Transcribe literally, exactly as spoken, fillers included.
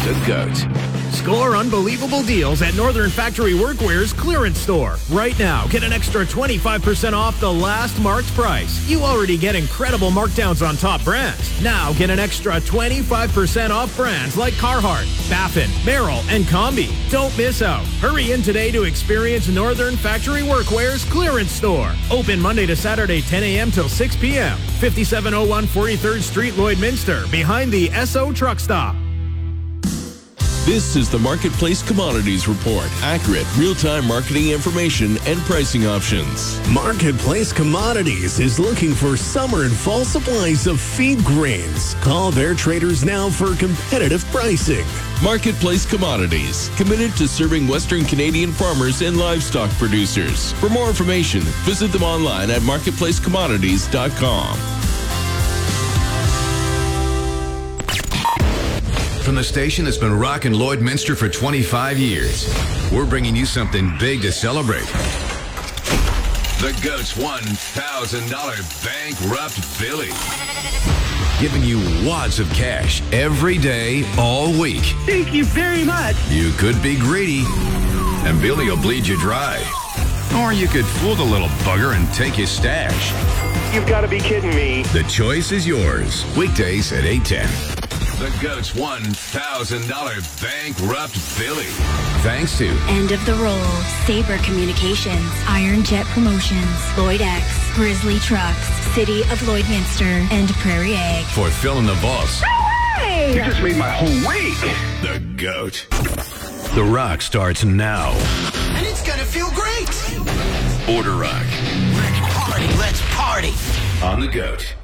The GOAT. Score unbelievable deals at Northern Factory Workwear's clearance store. Right now, get an extra twenty-five percent off the last marked price. You already get incredible markdowns on top brands. Now get an extra twenty-five percent off brands like Carhartt, Baffin, Merrill, and Combi. Don't miss out. Hurry in today to experience Northern Factory Workwear's clearance store. Open Monday to Saturday, ten a.m. till six p.m. fifty-seven oh one forty-third Street, Lloydminster, behind the S O Truck Stop. This is the Marketplace Commodities Report. Accurate, real-time marketing information and pricing options. Marketplace Commodities is looking for summer and fall supplies of feed grains. Call their traders now for competitive pricing. Marketplace Commodities, committed to serving Western Canadian farmers and livestock producers. For more information, visit them online at marketplace commodities dot com. From the station that's been rocking Lloydminster for twenty-five years, we're bringing you something big to celebrate. The GOAT's one thousand dollars Bankrupt Billy. Giving you wads of cash every day, all week. Thank you very much. You could be greedy, and Billy will bleed you dry. Or you could fool the little bugger and take his stash. You've got to be kidding me. The choice is yours. Weekdays at eight ten. The GOAT's one thousand dollars Bankrupt Billy. Thanks to End of the Roll, Sabre Communications, Iron Jet Promotions, Lloyd X, Grizzly Trucks, City of Lloydminster, and Prairie Egg. For filling the vaults. Hey! You just made my whole week. The GOAT. The Rock starts now. And it's gonna feel great. Border Rock. Let's party, let's party. On the GOAT.